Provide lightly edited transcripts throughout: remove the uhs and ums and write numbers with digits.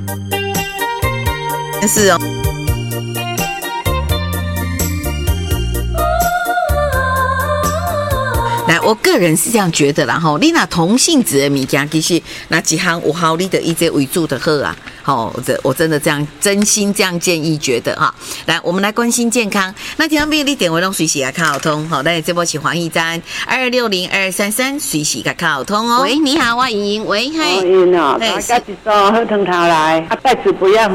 是哦。来，我个人是这样觉得啦吼，你那同性质的物件，其实那几行有效你的以这为主的好啊。好，我真的这样真心这样建议觉得哈。来，我们来关心健康。那听到没有？你电话拢随时来卡好通。好，那这波是黄义詹260-233，随时来卡好通哦。喂，你好，我莹莹。喂，嗨。 莹莹哦，大家一组喝汤头来，袋子不要。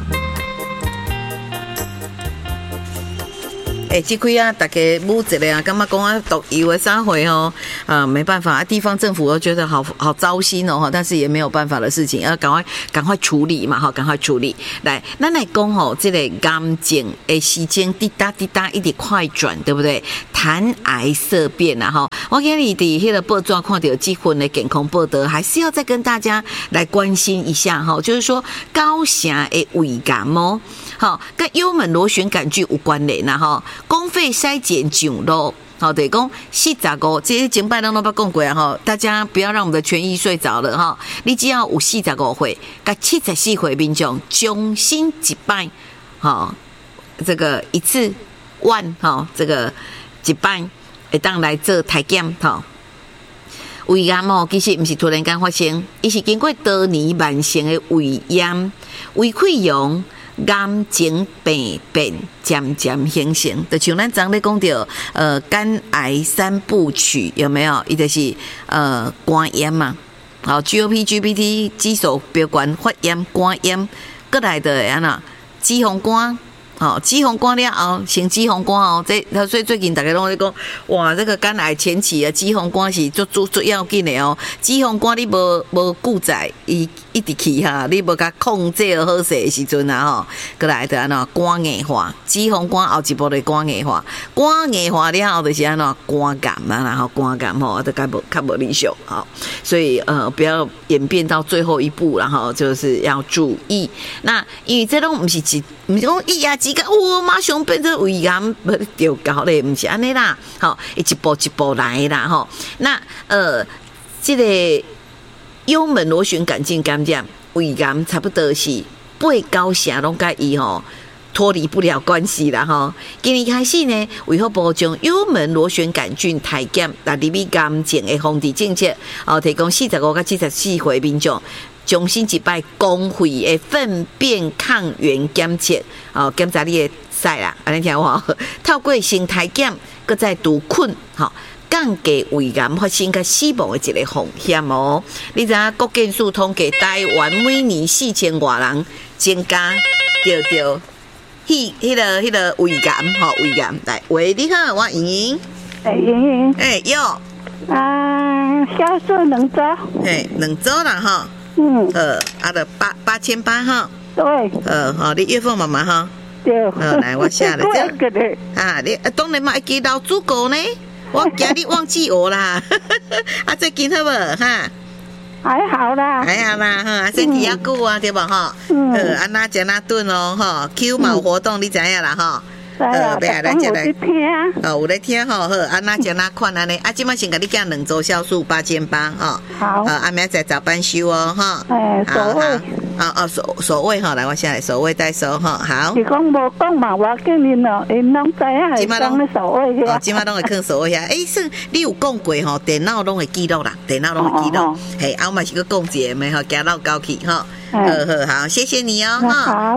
这亏啊，大家母一个啊，感觉讲啊，毒油的啥货哦，没办法，地方政府我觉得好糟心哦，但是也没有办法的事情，要赶快处理嘛，哈，赶快处理。来，咱来讲吼，这个癌症的时间滴答滴答一直快转，对不对？谈癌色变啊，哈，我今日伫迄个报纸看到这份的健康报道，还是要再跟大家来关心一下哈，就是说高雄的胃癌哦，好，跟幽门螺旋杆菌有关联啦，哈。公费筛检上路，好，对，讲45，这些前摆咱都捌讲过啊，哈，大家不要让我们的权益睡着了哈。你只要有45岁，甲74岁民众终身一摆，好，这个一次万，好，这个一摆会当来做体检，好。胃癌哦，其实不是突然间发生，伊是经过多年慢性的胃炎、胃溃疡。癌症病变渐渐形成，就像咱昨咧讲到肝癌3部曲有没有？伊就是肝炎嘛，好 GOP、GPT 指数标高，发炎、肝炎，过来的安那脂肪肝。好，脂肪肝了后，成脂肪肝哦，所以最近大家拢在讲，哇，这个肝癌前期的脂肪肝是最要紧的哦。脂肪肝你无顾在，伊一直去哈，你无甲控制好势的时阵啊吼，过来的安怎肝硬化，脂肪肝后一步就肝硬化，肝硬化了后就是安怎肝癌嘛，然后肝癌吼，都较无理想好，所以不要演变到最后一步，然后就是要注意。那因为这种不是讲一夜之间，我马上变成胃癌，不就搞嘞？不是安尼啦，好，一步一步来啦，吼。那这个幽门螺旋杆菌感染，胃癌差不多是8、9成拢甲伊吼脱离不了关系啦，吼。今年开始呢，卫福部将幽门螺旋杆菌体检纳入癌症的防治政策，提供45到74岁民众。重新一摆公费的粪便抗原检测，检查你的屎啦，安尼听我透过先体检，搁再除菌，降低胃癌发生甲死亡的一个风险哦。你知影国健署统计，台湾每年4000多人增加着迄个胃癌，胃癌来，喂，你好，我莹莹， 莹莹， 哟， 销售2周 ，2周啦，哈。就8800哈， 对， 好，你月份妈妈哈， 对， 来我下来这啊，你当然嘛，记老主顾呢，我惊你忘记我啦，最近好无哈？ 还好啦， 哈，身体要顾啊，对吧哈？安那吃那顿哦，哈 ，Q 毛活动你知影啦哈？ 不要来听， 有在听吼，好，安那就那款安尼，即马先甲你讲2周酵素8800吼， 好， 明仔载早班休哦，哈， 所谓， 所谓哈，来我下来，所谓代收哈，好。 是讲无讲嘛，我叫恁哦，因拢知影是讲咧所谓遐， 即马拢会看所谓遐，算你有讲过吼，电脑拢会记录啦，电脑拢会记录，嘿，我嘛是个讲一个咩吼，加到高去哈。好，谢谢你哦， 好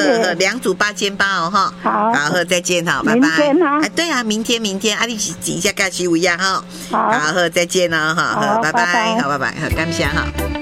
2组8800哦，哈，好，再见哈，拜拜。 明天哈， 对啊，明天，你一下该去一样哈， 好， 再见哦，哈，拜拜，好，拜拜，好，感谢哈。